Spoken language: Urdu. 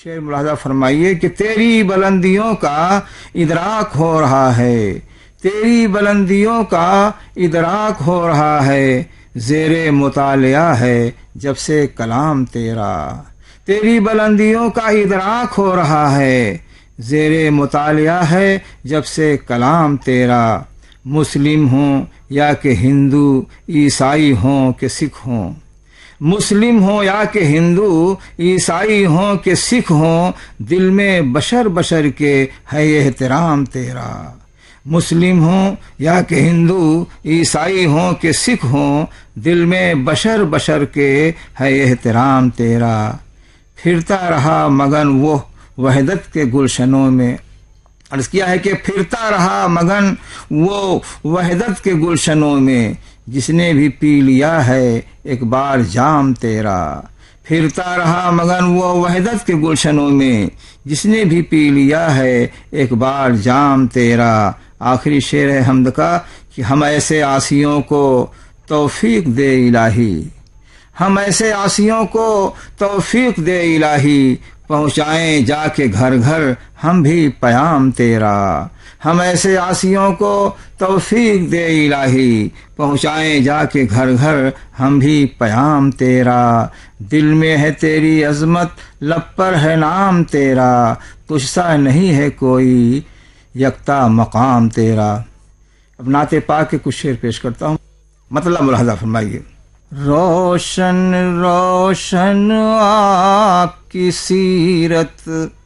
شعر ملاحظہ فرمائیے کہ تیری بلندیوں کا ادراک ہو رہا ہے، تیری بلندیوں کا ادراک ہو رہا ہے، زیر مطالعہ ہے جب سے کلام تیرا، تیری بلندیوں کا ادراک ہو رہا ہے، زیر مطالعہ ہے جب سے کلام تیرا، مسلم ہوں یا کہ ہندو، عیسائی ہوں کہ سکھ ہوں، مسلم ہوں یا کہ ہندو، عیسائی ہوں کہ سکھ ہوں، دل میں بشر بشر کے ہے احترام تیرا، مسلم ہوں یا کہ ہندو، عیسائی ہوں کہ سکھ ہوں، دل میں بشر بشر کے ہے احترام تیرا، پھرتا رہا مگن وہ وحدت کے گلشنوں میں، عرض کیا ہے کہ پھرتا رہا مگن وہ وحدت کے گلشنوں میں، جس نے بھی پی لیا ہے ایک بار جام تیرا، پھرتا رہا مگن وہ وحدت کے گلشنوں میں، جس نے بھی پی لیا ہے ایک بار جام تیرا۔ آخری شعر ہے حمد کا کہ ہم ایسے عاصیوں کو توفیق دے الہی، ہم ایسے عاصیوں کو توفیق دے الہی، پہنچائیں جا کے گھر گھر ہم بھی پیام تیرا، ہم ایسے عاصیوں کو توفیق دے الہی، پہنچائیں جا کے گھر گھر ہم بھی پیام تیرا، دل میں ہے تیری عظمت، لب پر ہے نام تیرا، تجھ سا نہیں ہے کوئی یکتا مقام تیرا۔ اب نعت پاک کے کچھ شعر پیش کرتا ہوں، مطلب ملاحظہ فرمائیے۔ روشن روشن آپ کی سیرت